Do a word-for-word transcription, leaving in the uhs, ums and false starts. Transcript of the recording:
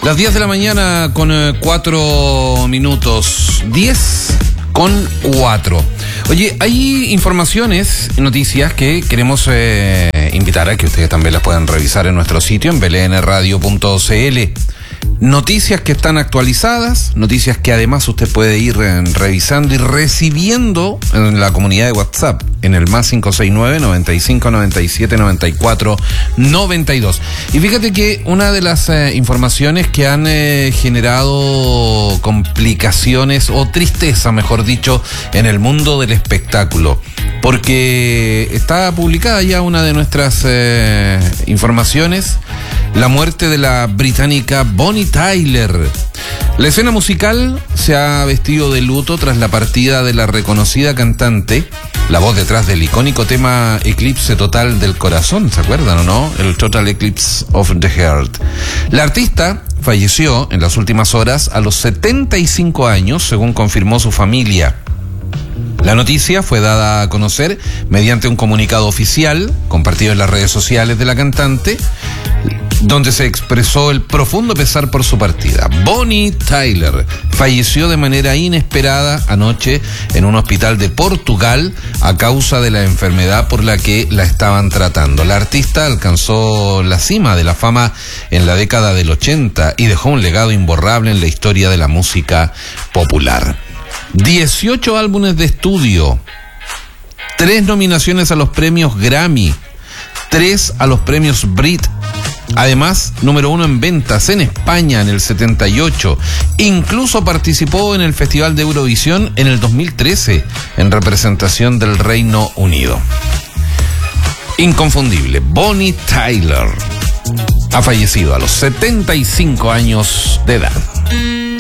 Las diez de la mañana con cuatro minutos. diez con cuatro. Oye, hay informaciones y noticias que queremos eh, invitar a que ustedes también las puedan revisar en nuestro sitio en b l n radio punto c l. Noticias que están actualizadas, noticias que además usted puede ir eh, revisando y recibiendo en la comunidad de WhatsApp, en el más cinco seis nueve, noventa y cinco, noventa y siete, noventa y cuatro, noventa y dos. Y fíjate que una de las eh, informaciones que han eh, generado complicaciones o tristeza, mejor dicho, en el mundo del espectáculo, porque está publicada ya una de nuestras eh, informaciones, la muerte de la británica Bonnie Tyler. La escena musical se ha vestido de luto tras la partida de la reconocida cantante, la voz detrás del icónico tema Eclipse Total del Corazón, ¿se acuerdan o no? El Total Eclipse of the Heart. La artista falleció en las últimas horas a los setenta y cinco años, según confirmó su familia. La noticia fue dada a conocer mediante un comunicado oficial compartido en las redes sociales de la cantante, donde se expresó el profundo pesar por su partida. Bonnie Tyler falleció de manera inesperada anoche en un hospital de Portugal a causa de la enfermedad por la que la estaban tratando. La artista alcanzó la cima de la fama en la década del ochenta y dejó un legado imborrable en la historia de la música popular. dieciocho álbumes de estudio, tres nominaciones a los premios Grammy, tres a los premios Brit. Además, número uno en ventas en España en el setenta y ocho. Incluso participó en el Festival de Eurovisión en el dos mil trece en representación del Reino Unido. Inconfundible, Bonnie Tyler ha fallecido a los setenta y cinco años de edad.